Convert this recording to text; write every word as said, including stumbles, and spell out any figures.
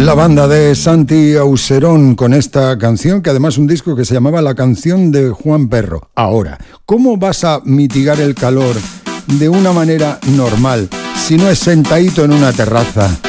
La banda de Santi Auserón con esta canción, que además un disco que se llamaba La canción de Juan Perro. Ahora, ¿cómo vas a mitigar el calor de una manera normal si no es sentadito en una terraza